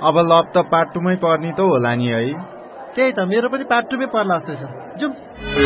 अब लभ त पार्ट 2 मै पर्ने त होला नि है। त्यही त मेरो पनि पार्ट 2 मै पर्ला जस्तै छ। जाउँ।